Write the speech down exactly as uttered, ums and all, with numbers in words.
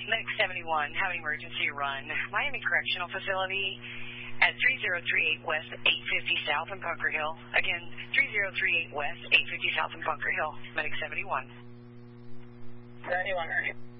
Medic seventy-one, having emergency run. Miami Correctional Facility at three zero three eight West, eight fifty South in Bunker Hill. Again, three zero three eight West, eight fifty South in Bunker Hill. Medic seventy-one. seventy-one.